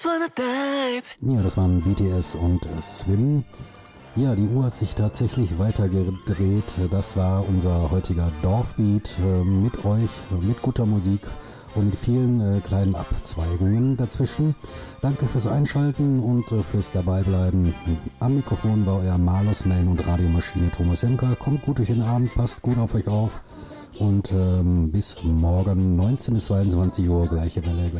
Ja, das waren BTS und Swim. Ja, die Uhr hat sich tatsächlich weiter gedreht. Das war unser heutiger Dorfbeat mit euch, mit guter Musik und mit vielen kleinen Abzweigungen dazwischen. Danke fürs Einschalten und fürs Dabeibleiben. Am Mikrofon war euer Malus-Man und Radiomaschine Thomas Hemker. Kommt gut durch den Abend, passt gut auf euch auf und bis morgen 19 bis 22 Uhr, gleiche Welle,